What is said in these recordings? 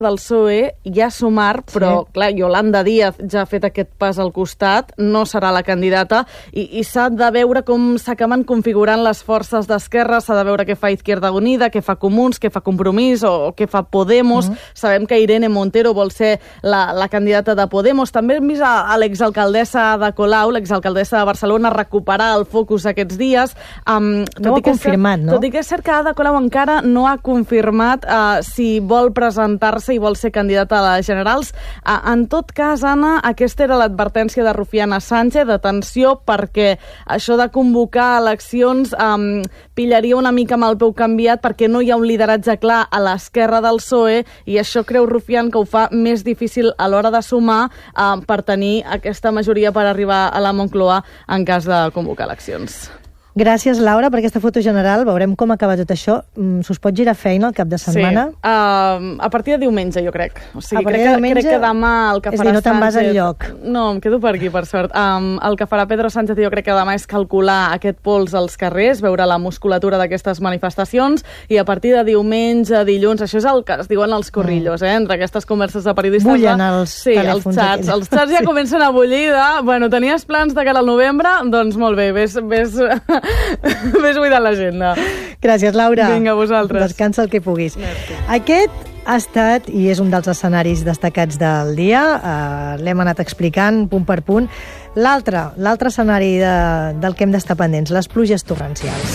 del PSOE hi ha Sumar, però, clar, Yolanda Díaz ja ha fet aquest pas al costat, no serà la candidata, i s'ha de veure com s'acaben configurant les forces d'esquerra, s'ha de veure què fa Izquierda Unida, què fa Comuns, què fa Compromís o què fa Podemos. Sabem que Irene Montero vol ser la candidata de Podemos. També hem vist a l'exalcaldessa Ada Colau, l'exalcaldessa de Barcelona, recuperar el focus aquests dies. No ho ha confirmat, no? Tot i que és cert que Ada Colau encara no ha confirmat si vol presentar-se i vol ser candidata a les generals. En tot cas, Anna, aquesta era l'advertència de Rufiana Sánchez, d'atenció, perquè això de convocar eleccions pillaria una mica amb el peu canviat perquè no hi ha un lideratge clar a l'esquerra del PSOE i això creu Rufián que ho fa més difícil a l'hora de sumar per tenir aquesta majoria per arribar a la Moncloa en cas de convocar eleccions. Gràcies, Laura, per aquesta foto general. Veurem com acaba tot això. S'us pot girar feina el cap de setmana? Sí, a partir de diumenge, jo crec. O sigui, crec que demà el que farà Sánchez... És a dir, no te'n vas enlloc. No, em quedo per aquí, per sort. El que farà Pedro Sánchez jo crec que demà és calcular aquest pols als carrers, veure la musculatura d'aquestes manifestacions, i a partir de diumenge, dilluns, això és el que es diuen els corrillos, entre aquestes converses de periodistes. Bullen els telèfons. Sí, els xats ja comencen a bullir de... Bueno, tenies plans de cara al novembre? Doncs molt bé, ves buidant l'agenda. Gràcies, Laura. Vinga, vosaltres. Descansa el que puguis. Merci. Aquest ha estat i és un dels escenaris destacats del dia. L'hem anat explicant punt per punt. L'altre escenari del que hem d'estar pendents, les pluges torrencials.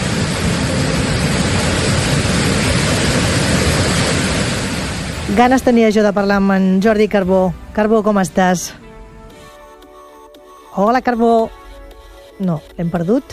Ganes tenia jo de parlar amb en Jordi Carbó. Carbó, com estàs? Hola, Carbó. No, l'hem perdut.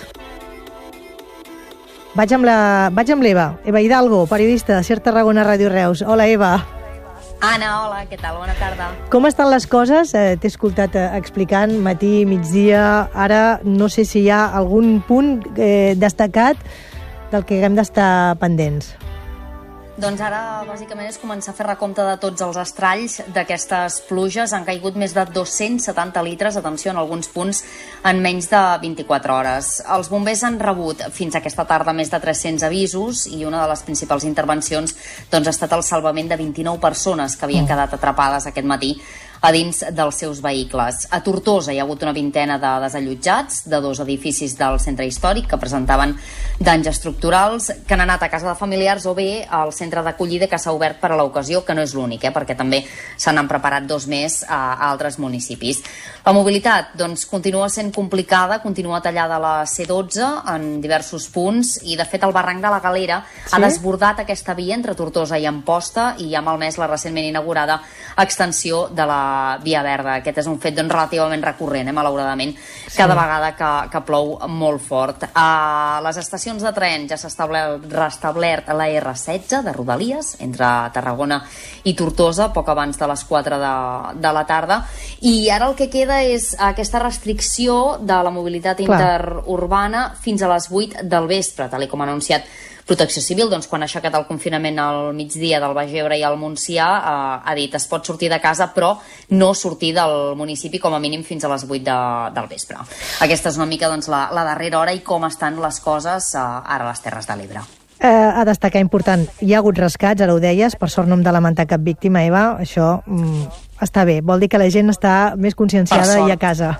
Vaig amb l'Eva. Eva Hidalgo, periodista de Ser Tarragona Ràdio Reus. Hola, Eva. Anna, hola, què tal? Bona tarda. Com estan les coses? T'he escoltat explicant matí, migdia. Ara no sé si hi ha algun punt destacat del que haguem d'estar pendents. Doncs ara, bàsicament, és començar a fer recompte de tots els estralls d'aquestes pluges. Han caigut més de 270 litres, atenció, en alguns punts, en menys de 24 hores. Els bombers han rebut fins aquesta tarda més de 300 avisos i una de les principals intervencions doncs, ha estat el salvament de 29 persones que havien quedat atrapades aquest matí a dins dels seus vehicles. A Tortosa hi ha hagut una vintena de desallotjats de 2 edificis del centre històric que presentaven danys estructurals, que han anat a casa de familiars o bé al centre d'acollida que s'ha obert per a l'ocasió, que no és l'únic, perquè també se n'han preparat 2 més a altres municipis. La mobilitat doncs, continua sent complicada, continua tallada la C12 en diversos punts i, de fet, el barranc de la Galera ha desbordat aquesta via entre Tortosa i Amposta i ha malmès la recentment inaugurada extensió de la Via Verda. Aquest és un fet doncs, relativament recurrent, malauradament, cada vegada que plou molt fort. A les estacions de tren ja s'ha restablert la R16 de Rodalies entre Tarragona i Tortosa, poc abans de les 4 de la tarda. I ara el que queda és aquesta restricció de la mobilitat interurbana fins a les 8 del vespre, tal com ha anunciat Protecció Civil. Doncs, quan ha aixecat el confinament al migdia del Baix Ebre i al Montsià, ha dit es pot sortir de casa però no sortir del municipi com a mínim fins a les 8 del vespre. Aquesta és una mica doncs, la darrera hora i com estan les coses ara a les Terres de l'Ebre. A destacar important, hi ha hagut rescats, ara ho deies, per sort no hem de lamentar cap víctima, Eva, això està bé, vol dir que la gent està més conscienciada i a casa.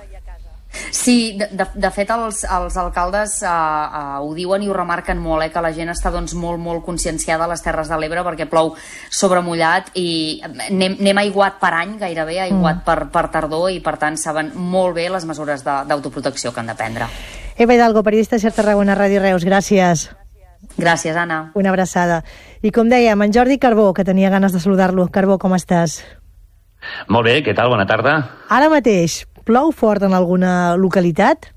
Sí, de fet els alcaldes ho diuen i ho remarquen molt, que la gent està doncs, molt conscienciada a les Terres de l'Ebre perquè plou sobre mullat i anem aiguat per any gairebé, aiguat per tardor i per tant saben molt bé les mesures d'autoprotecció que han de prendre. Eva Hidalgo, periodista de Ser Tarragona Ràdio Reus, gràcies. Gràcies, Anna. Una abraçada. I com dèiem, en Jordi Carbó, que tenia ganes de saludar-lo. Carbó, com estàs? Molt bé, què tal? Bona tarda. Ara mateix, plou fort en alguna localitat?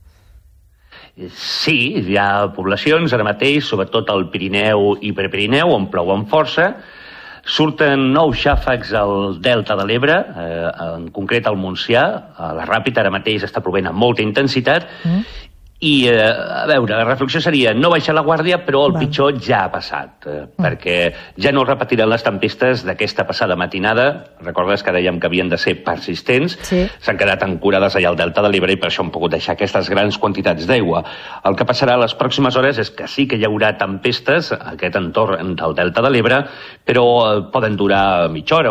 Sí, hi ha poblacions ara mateix, sobretot al Pirineu i Prepirineu, on plou amb força. Surten nous xàfecs al Delta de l'Ebre, en concret al Montsià. La Ràpita ara mateix està plovent amb molta intensitat. I, a veure, la reflexió seria no baixar la guàrdia, però el pitjor ja ha passat, perquè ja no repetiran les tempestes d'aquesta passada matinada. Recordes que dèiem que havien de ser persistents? Sí. S'han quedat ancorades allà al Delta de l'Ebre i per això han pogut deixar aquestes grans quantitats d'aigua. El que passarà a les pròximes hores és que sí que hi haurà tempestes a aquest entorn del Delta de l'Ebre, però poden durar mitja hora,